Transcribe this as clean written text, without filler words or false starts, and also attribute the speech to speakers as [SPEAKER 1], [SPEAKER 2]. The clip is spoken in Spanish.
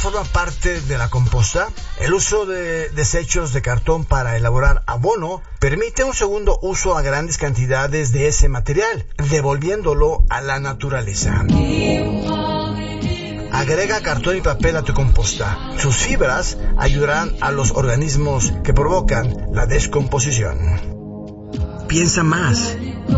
[SPEAKER 1] forma parte de la composta. El uso de desechos de cartón para elaborar abono permite un segundo uso a grandes cantidades de ese material, devolviéndolo a la naturaleza. Agrega cartón y papel a tu composta. Sus fibras ayudarán a los organismos que provocan la descomposición. Piensa más.